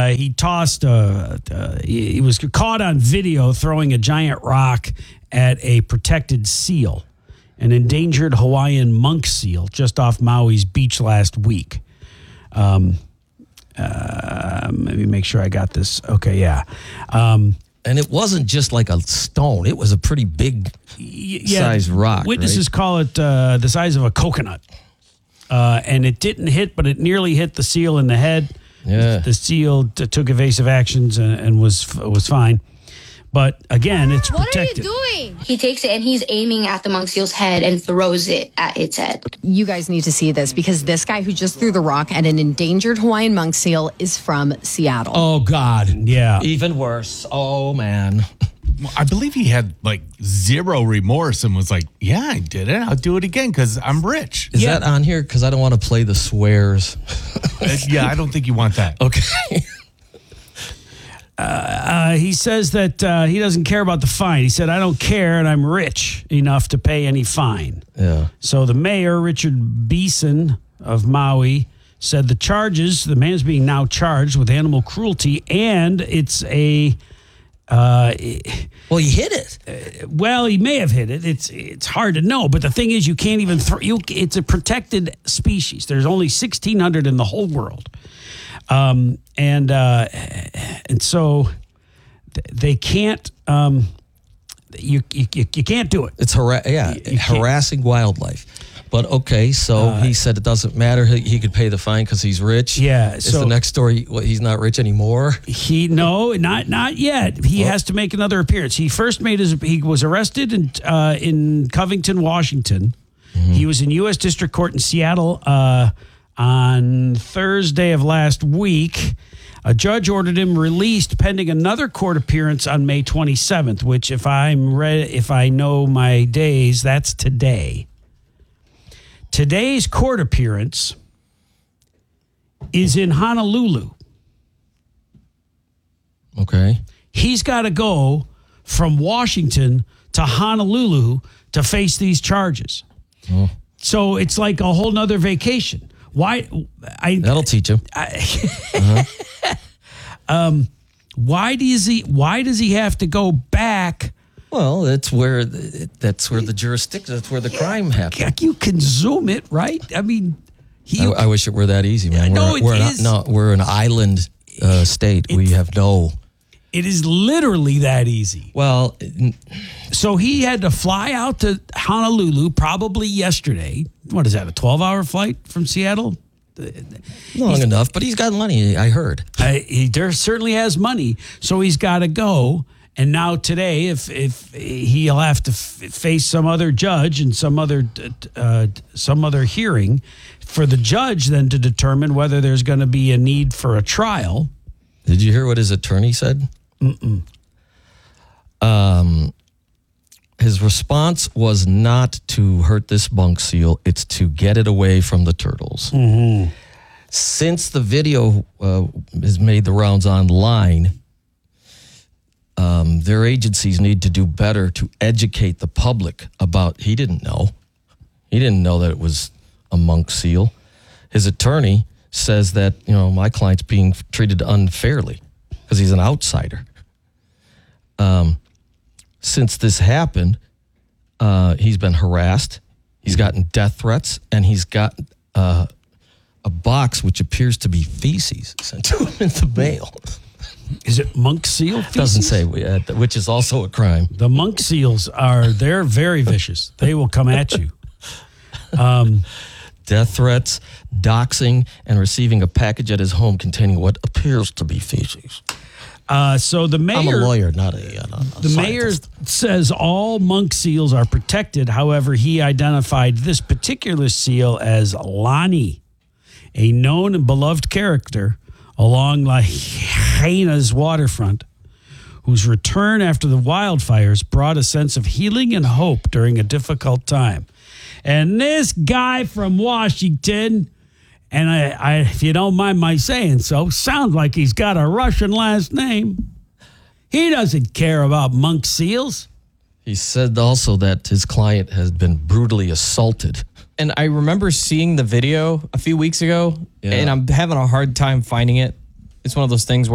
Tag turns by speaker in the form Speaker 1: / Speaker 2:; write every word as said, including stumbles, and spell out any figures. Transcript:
Speaker 1: uh, he tossed, a, uh, he, he was caught on video throwing a giant rock at a protected seal, an endangered Hawaiian monk seal just off Maui's beach last week. Um, uh, let me make sure I got this. Okay, yeah. Um,
Speaker 2: and it wasn't just like a stone. It was a pretty big
Speaker 1: yeah,
Speaker 2: size rock.
Speaker 1: Witnesses
Speaker 2: right?
Speaker 1: call it uh, the size of a coconut. Uh, and it didn't hit, but it nearly hit the seal in the head.
Speaker 2: Yeah.
Speaker 1: The seal t- took evasive actions and, and was was fine. But again, it's protected.
Speaker 3: What are you doing? He takes it and he's aiming at the monk seal's head and throws it at its head.
Speaker 4: You guys need to see this because this guy who just threw the rock at an endangered Hawaiian monk seal is from Seattle.
Speaker 2: Oh, God.
Speaker 1: Yeah.
Speaker 2: Even worse. Oh, man.
Speaker 5: I believe he had like zero remorse and was like, yeah, I did it. I'll do it again because I'm rich.
Speaker 2: Is
Speaker 1: Yeah.
Speaker 2: that on here? Because I don't want to play the swears.
Speaker 5: Uh, yeah, I don't think you want that.
Speaker 2: Okay.
Speaker 1: Uh, he says that uh, he doesn't care about the fine. He said, I don't care, and I'm rich enough to pay any fine.
Speaker 2: Yeah.
Speaker 1: So the mayor, Richard Beeson of Maui, said the charges, the man's being now charged with animal cruelty, and it's a, uh,
Speaker 2: Well, he hit it.
Speaker 1: well, he may have hit it. It's it's hard to know, but the thing is, you can't even throw. You, it's a protected species. There's only sixteen hundred in the whole world, um, and uh, and so th- they can't. Um, you, you you can't do it.
Speaker 2: It's hara- yeah,
Speaker 1: You- you can't.
Speaker 2: harassing wildlife. But okay, so
Speaker 1: Uh,
Speaker 2: he said it doesn't matter. He, he could pay the fine because he's rich.
Speaker 1: Yeah,
Speaker 2: Is
Speaker 1: so-
Speaker 2: the next story what, he's not rich anymore?
Speaker 1: He no, not not yet. He has to make another appearance. He first made his. He was arrested in uh, in Covington, Washington. He was in U S District Court in Seattle uh, on Thursday of last week. A judge ordered him released pending another court appearance on May twenty-seventh. Which, if I'm re- if I know my days, that's today. Today's court appearance is in Honolulu.
Speaker 2: Okay.
Speaker 1: He's got to go from Washington to Honolulu to face these charges.
Speaker 2: Oh.
Speaker 1: So it's like a whole nother vacation. Why? I,
Speaker 2: That'll teach him.
Speaker 1: um, why does he? Why does he have to go back?
Speaker 2: Well, that's where the, that's where the jurisdiction. That's where the crime happened.
Speaker 1: You can zoom it, right? I mean, he.
Speaker 2: I, I wish it were that easy, man.
Speaker 1: No,
Speaker 2: we're,
Speaker 1: it
Speaker 2: we're
Speaker 1: is.
Speaker 2: Not, no, we're an island uh, state. We have no.
Speaker 1: It is literally that easy.
Speaker 2: Well,
Speaker 1: So he had to fly out to Honolulu probably yesterday. What is that? A twelve-hour flight from Seattle?
Speaker 2: long enough, but he's got money. I heard.
Speaker 1: Uh, he there certainly has money, so he's got to go. And now today, if if he'll have to f- face some other judge and some other uh, some other hearing for the judge then to determine whether there's going to be a need for a trial.
Speaker 2: Did you hear what his attorney said?
Speaker 1: Mm-mm.
Speaker 2: Um, his response was not to hurt this monk seal; it's to get it away from the turtles.
Speaker 1: Mm-hmm.
Speaker 2: Since the video uh, has made the rounds online. Um, their agencies need to do better to educate the public about. He didn't know. He didn't know that it was a monk seal. His attorney says that, you know, my client's being treated unfairly because he's an outsider. Um, since this happened, uh, he's been harassed. He's gotten death threats, and he's got uh, a box which appears to be feces sent to him in the mail.
Speaker 1: Is it monk seal feces?
Speaker 2: Doesn't say, which is also a crime.
Speaker 1: The monk seals are, they're very vicious. They will come at you. Um,
Speaker 2: Death threats, doxing, and receiving a package at his home containing what appears to be feces.
Speaker 1: uh, so the mayor...
Speaker 2: I'm a lawyer, not a, uh, a
Speaker 1: The mayor
Speaker 2: scientist.
Speaker 1: says all monk seals are protected. However, he identified this particular seal as Lonnie, a known and beloved character along Lahaina's waterfront, whose return after the wildfires brought a sense of healing and hope during a difficult time. And this guy from Washington, and I, I, if you don't mind my saying so, sounds like he's got a Russian last name. He doesn't care about monk seals.
Speaker 2: He said also that his client has been brutally assaulted.
Speaker 6: And I remember seeing the video a few weeks ago,
Speaker 2: Yeah.
Speaker 6: and I'm having a hard time finding it. It's one of those things where